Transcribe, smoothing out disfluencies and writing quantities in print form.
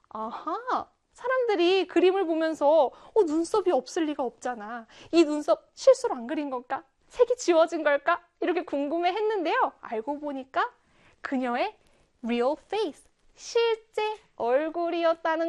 아하, 사람들이 그림을 보면서 눈썹이 없을 리가 없잖아. 이 눈썹 실수로 안 그린 걸까? 색이 지워진 걸까? 이렇게 궁금해 했는데요. 알고 보니까 그녀의 real face, 실제 얼굴이었다는